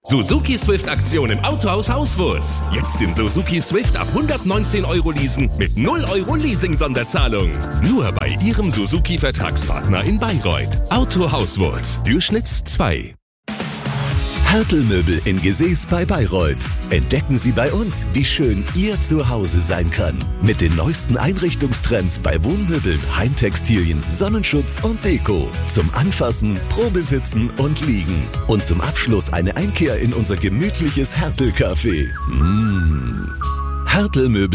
Suzuki Swift Aktion im Autohaus Hauswurz. Jetzt den Suzuki Swift ab 119 € leasen mit 0 € Leasing-Sonderzahlung. Nur bei Ihrem Suzuki-Vertragspartner in Bayreuth. Auto Hauswurz, Durchschnitt 2. Hertel Möbel in Gesäß bei Bayreuth. Entdecken Sie bei uns, wie schön Ihr Zuhause sein kann. Mit den neuesten Einrichtungstrends bei Wohnmöbeln, Heimtextilien, Sonnenschutz und Deko. Zum Anfassen, Probesitzen und Liegen. Und zum Abschluss eine Einkehr in unser gemütliches Hertel-Café. Hertel Möbel